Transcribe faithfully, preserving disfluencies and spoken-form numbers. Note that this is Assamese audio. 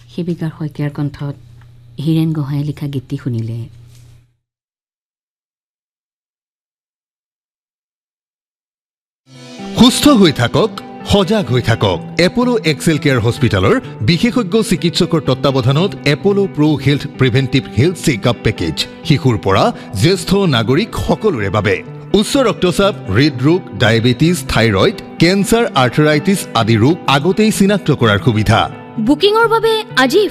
শিবিকাৰ শইকীয়াৰ কণ্ঠত হীৰেন গোহাঁয়ে লিখা গীতটি শুনিলে। সুস্থ হৈ থাকক, সজাগ হৈ থাকক। এপলো এক্সেল কেয়াৰ হস্পিটেলৰ বিশেষজ্ঞ চিকিৎসকৰ তত্বাৱধানত এপলো প্ৰ' health preventive health checkup package শিশুৰ পৰা জ্যেষ্ঠ নাগৰিক সকলোৰে বাবে। উচ্চ ৰক্তচাপ, হৃদৰোগ, ডায়েবেটিছ, থাইৰয়ড, কেঞ্চাৰ, আৰ্থৰাইটিছ আদি ৰোগ আগতেই চিনাক্ত কৰাৰ সুবিধা। বুকিঙৰ বাবে আজি